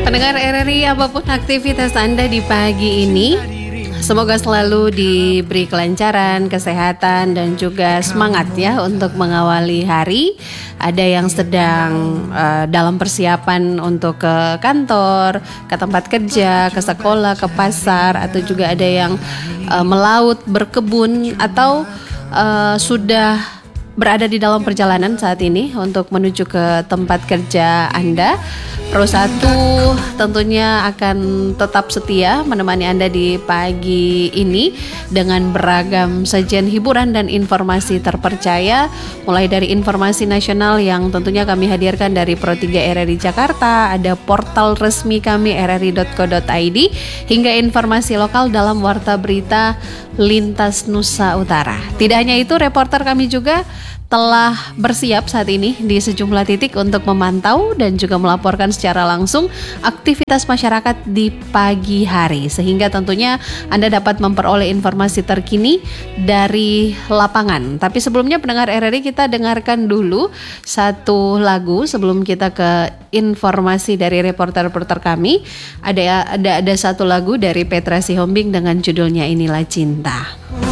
Pendengar RRI, apapun aktivitas Anda di pagi ini, semoga selalu diberi kelancaran, kesehatan, dan juga semangat ya untuk mengawali hari. Ada yang sedang dalam persiapan untuk ke kantor, ke tempat kerja, ke sekolah, ke pasar, atau juga ada yang melaut, berkebun, atau sudah berada di dalam perjalanan saat ini untuk menuju ke tempat kerja Anda. Pro 1 tentunya akan tetap setia menemani Anda di pagi ini dengan beragam sajian hiburan dan informasi terpercaya, mulai dari informasi nasional yang tentunya kami hadirkan dari Pro 3 RRI Jakarta, ada portal resmi kami rri.co.id, hingga informasi lokal dalam Warta Berita Lintas Nusa Utara. Tidak hanya itu, reporter kami juga telah bersiap saat ini di sejumlah titik untuk memantau dan juga melaporkan secara langsung aktivitas masyarakat di pagi hari, sehingga tentunya Anda dapat memperoleh informasi terkini dari lapangan. Tapi sebelumnya pendengar RRI, kita dengarkan dulu satu lagu sebelum kita ke informasi dari reporter-reporter kami. Ada satu lagu dari Petra Sihombing dengan judulnya Inilah Cinta.